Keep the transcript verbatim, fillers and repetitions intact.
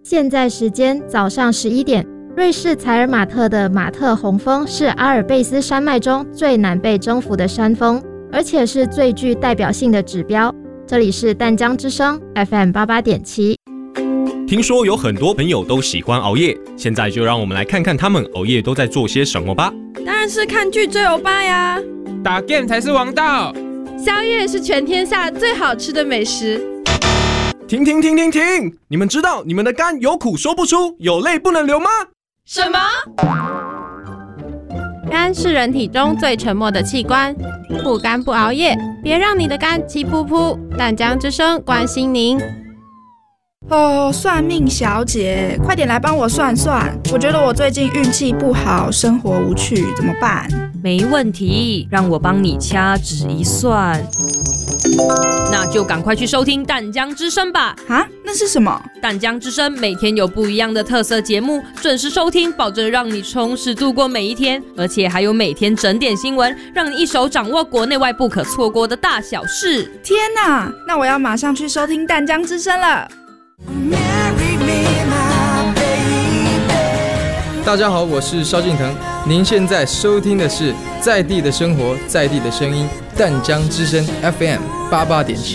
现在时间早上十一点，瑞士采尔马特的马特洪峰是阿尔卑斯山脉中最难被征服的山峰，而且是最具代表性的指标。这里是淡江之声 F M 八八点七。 听说有很多朋友都喜欢熬夜，现在就让我们来看看他们熬夜都在做些什么吧。 当然是看剧追欧巴呀， 打 game 才是王道， 宵夜是全天下最好吃的美食。 停停停停停！你们知道你们的肝有苦说不出，有泪不能流吗？ 什么？ 肝是人体中最沉默的器官，不肝不熬夜，别让你的肝气噗噗。淡江之声关心您。 哦，算命小姐，快点来帮我算算，我觉得我最近运气不好，生活无趣，怎么办？ 没问题，让我帮你掐指一算。那就赶快去收听淡江之声吧。 啊，那是什么？ 淡江之声每天有不一样的特色节目，准时收听，保证让你充实度过每一天，而且还有每天整点新闻，让你一手掌握国内外不可错过的大小事。 天哪，那我要马上去收听淡江之声了。 大家好，我是萧敬腾，您现在收听的是在地的生活，在地的声音，淡江之声 F M 八八点七。